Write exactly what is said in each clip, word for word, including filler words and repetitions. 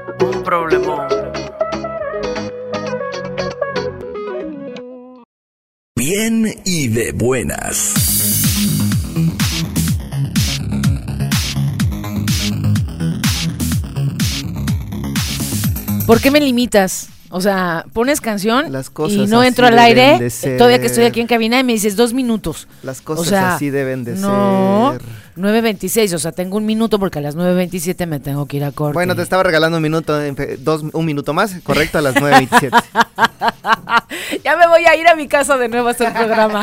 Un problemón. Bien y de buenas. ¿Por qué me limitas? O sea, pones canción Las cosas y no así entro al deben aire, de ser. todavía que estoy aquí en cabina y me dices dos minutos. Las cosas O sea, así deben de no, ser. nueve veintiséis, o sea, tengo un minuto porque a las nueve veintisiete me tengo que ir a corte. Bueno, te estaba regalando un minuto, en fe- dos, un minuto más, correcto, a las nueve veintisiete. Ya me voy a ir a mi casa de nuevo a hacer programa.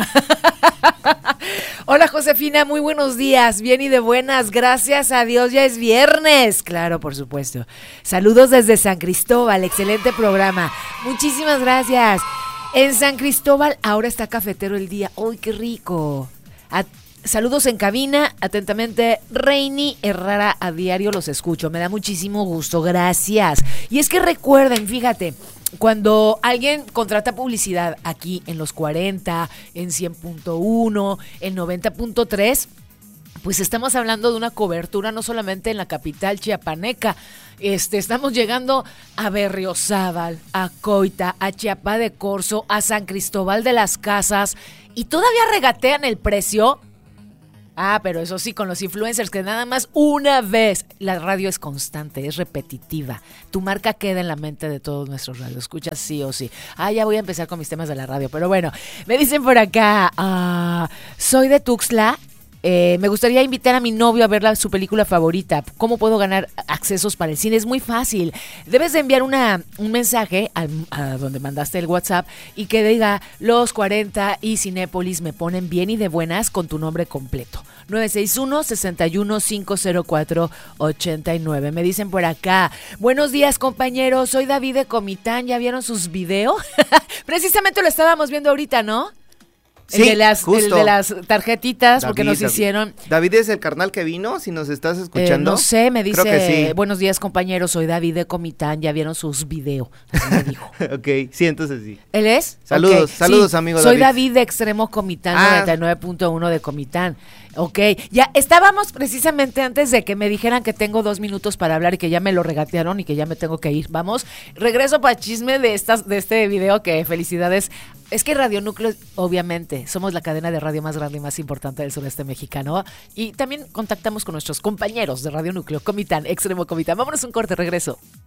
Hola Josefina, muy buenos días, bien y de buenas, gracias a Dios, ya es viernes, claro, por supuesto. Saludos desde San Cristóbal, excelente programa, muchísimas gracias. En San Cristóbal ahora está cafetero el día, ¡uy, qué rico! A- Saludos en cabina, atentamente, Reini Herrera, a diario los escucho, me da muchísimo gusto, gracias. Y es que recuerden, fíjate, cuando alguien contrata publicidad aquí en los cuarenta, en cien punto uno, en noventa punto tres, pues estamos hablando de una cobertura no solamente en la capital chiapaneca, este, estamos llegando a Berriozábal, a Coita, a Chiapa de Corzo, a San Cristóbal de las Casas, y todavía regatean el precio. Ah, pero eso sí, con los influencers, que nada más una vez, la radio es constante, es repetitiva. Tu marca queda en la mente de todos nuestros radioescuchas, sí o sí. Ah, ya voy a empezar con mis temas de la radio, pero bueno, me dicen por acá, ah, soy de Tuxtla. Eh, me gustaría invitar a mi novio a ver la, su película favorita. ¿Cómo puedo ganar accesos para el cine? Es muy fácil. Debes de enviar una, un mensaje al, a donde mandaste el WhatsApp y que diga Los cuarenta y Cinépolis me ponen bien y de buenas con tu nombre completo. nueve seis uno, seis uno, cinco cero cuatro, ocho nueve. Me dicen por acá, buenos días compañeros, soy David de Comitán. ¿Ya vieron sus videos? Precisamente lo estábamos viendo ahorita, ¿no? El, Sí, de las, el justo. de las tarjetitas, porque David, nos David. hicieron... David es el carnal que vino, si nos estás Eh, escuchando. no sé, me dice, Creo que sí. buenos días compañeros, soy David de Comitán, ya vieron sus videos, así me dijo. Ok, sí, entonces sí. ¿Él es? Saludos, Ok, saludos, sí, amigo Soy David. David de Extremo Comitán, Ah. noventa y nueve punto uno de Comitán. Ok, ya estábamos precisamente antes de que me dijeran que tengo dos minutos para hablar y que ya me lo regatearon y que ya me tengo que ir. Vamos, regreso para chisme de, estas, de este video, que felicidades. Es que Radio Núcleo, obviamente, somos la cadena de radio más grande y más importante del sureste mexicano. Y también contactamos con nuestros compañeros de Radio Núcleo, Comitán, Extremo Comitán. Vámonos un corte, regreso.